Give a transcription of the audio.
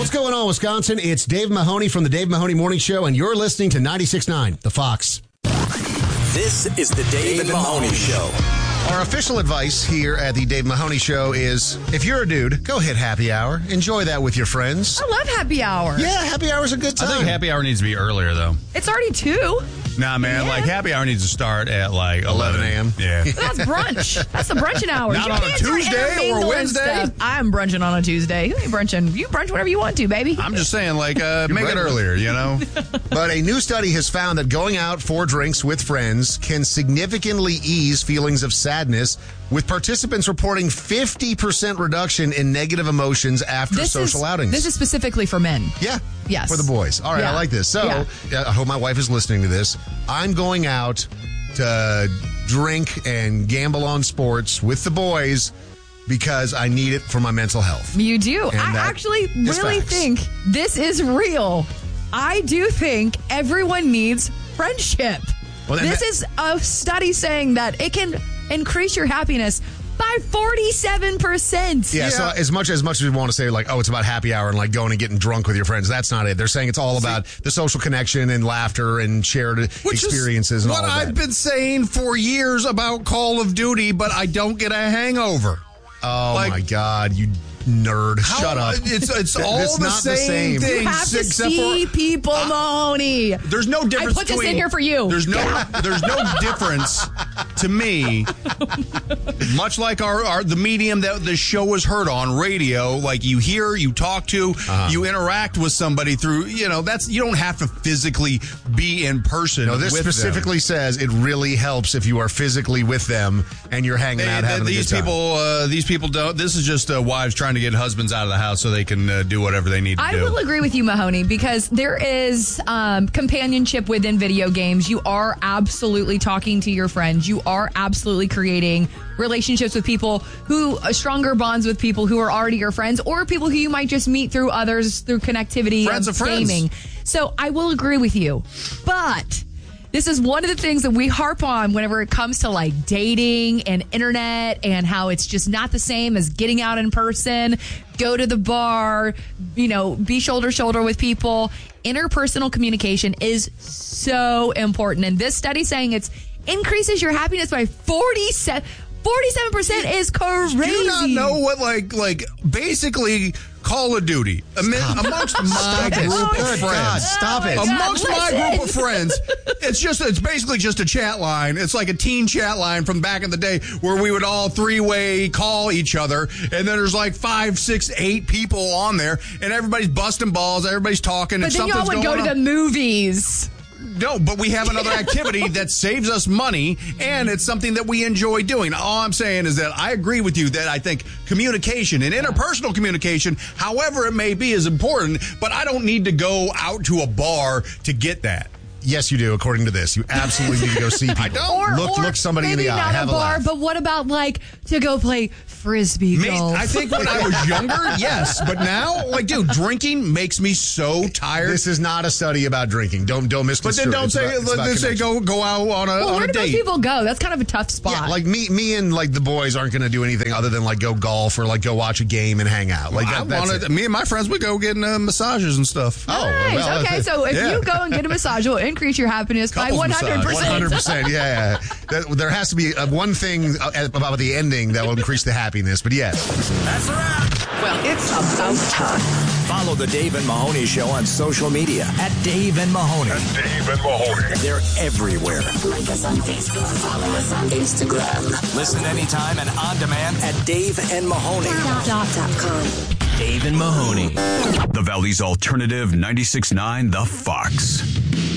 What's going on, Wisconsin? It's Dave Mahoney from the Dave Mahoney Morning Show, and you're listening to 96.9, The Fox. This is the Dave Mahoney Show. Our official advice here at the Dave Mahoney Show is, if you're a dude, go hit happy hour. Enjoy that with your friends. I love happy hour. Yeah, happy hour's a good time. I think happy hour needs to be earlier, though. It's already 2. Nah, man, Yeah. like happy hour needs to start at like 11 a.m. Yeah. That's brunch. That's the brunching hour. Not You on a can't start Tuesday or intermingling Wednesday? stuff. I'm brunching on a Tuesday. You ain't brunching. You brunch whenever you want to, baby. I'm just saying, like, make right. it earlier, you know? But a new study has found that going out for drinks with friends can significantly ease feelings of sadness, with participants reporting 50% reduction in negative emotions after social outings. This is specifically for men. Yeah. Yes. For the boys. All right, Yeah. I like this. So, Yeah. I hope my wife is listening to this. I'm going out to drink and gamble on sports with the boys because I need it for my mental health. You do. And I that actually is really facts. think this is real. I do think everyone needs friendship. Well, and this that- is a study saying that it can increase your happiness by 47%. Yeah, so as much as we want to say, like, oh, it's about happy hour and like going and getting drunk with your friends, that's not it. They're saying it's all about the social connection and laughter and shared experiences and all what of that. I've been saying for years about Call of Duty, but I don't get a hangover. Oh, like- my God, you nerd. Shut up. It's all It's the not the same same. thing. You have to except see for, people, Mahoney. There's no difference I put this between, in here for you. There's no difference to me. Much like the medium that the show is heard on, radio, like you hear, you talk to, you interact with somebody through, you don't have to physically be in person. No, this with specifically says it really helps if you are physically with them and you're hanging out having a good time. These people don't. This is just wives trying to get husbands out of the house so they can do whatever they need to do. I will agree with you, Mahoney, because there is companionship within video games. You are absolutely talking to your friends. You are absolutely creating relationships with people stronger bonds with people who are already your friends, or people who you might just meet through others, through connectivity of gaming. So I will agree with you. But this is one of the things that we harp on whenever it comes to like dating and internet and how it's just not the same as getting out in person, go to the bar, be shoulder to shoulder with people. Interpersonal communication is so important. And this study saying it increases your happiness by 47% is crazy. Do you not know what like basically Call of Duty amongst my group of friends? Stop it. Amongst my group of friends, it's basically just a chat line. It's like a teen chat line from back in the day where we would all three-way call each other, and then there's like 5, 6, 8 people on there, and everybody's busting balls, everybody's talking, But and then y'all something's would go going to on. the movies. No, but we have another activity that saves us money, and it's something that we enjoy doing. All I'm saying is that I agree with you that I think communication and interpersonal communication, however it may be, is important, but I don't need to go out to a bar to get that. Yes, you do, according to this. You absolutely need to go see people. I don't. Look somebody in the eye. Maybe not Have a a bar, laugh. but what about like to go play frisbee golf? I think when I was younger, yes, but now, like, dude, drinking makes me so tired. This is not a study about drinking. Don't misconstrue. But then don't say go out on a where do date. most people go? That's kind of a tough spot. Yeah, like me and like the boys aren't going to do anything other than like go golf or like go watch a game and hang out. Like Me and my friends would go getting massages and stuff. Oh, nice. well, Okay, so if you go and get a massage, it will increase your happiness by Couples 100%. massage. 100%. Yeah. There has to be one thing about the ending that will increase the happiness. But yeah. That's a wrap. Well, it's about time. Follow the Dave and Mahoney Show on social media at Dave and Mahoney. They're everywhere. Like us on Facebook, follow us on Instagram. Listen anytime and on demand at Dave and Mahoney. .com. Dave and Mahoney. The Valley's Alternative 96.9 The Fox.